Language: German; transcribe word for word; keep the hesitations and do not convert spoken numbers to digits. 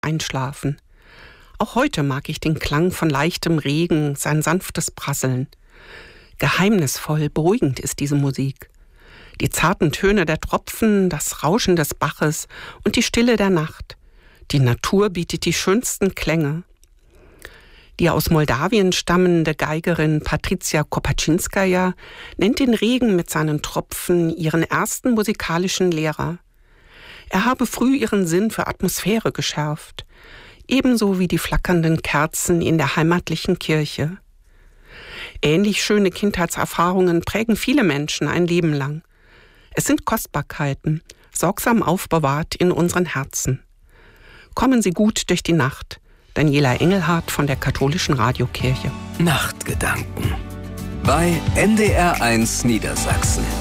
Einschlafen. Auch heute mag ich den Klang von leichtem Regen, sein sanftes Prasseln. Geheimnisvoll, beruhigend ist diese Musik. Die zarten Töne der Tropfen, das Rauschen des Baches und die Stille der Nacht. Die Natur bietet die schönsten Klänge. Die aus Moldawien stammende Geigerin Patricia Kopaczynskaja nennt den Regen mit seinen Tropfen ihren ersten musikalischen Lehrer. Er habe früh ihren Sinn für Atmosphäre geschärft, ebenso wie die flackernden Kerzen in der heimatlichen Kirche. Ähnlich schöne Kindheitserfahrungen prägen viele Menschen ein Leben lang. Es sind Kostbarkeiten, sorgsam aufbewahrt in unseren Herzen. Kommen Sie gut durch die Nacht. Daniela Engelhardt von der Katholischen Radiokirche. Nachtgedanken bei N D R eins Niedersachsen.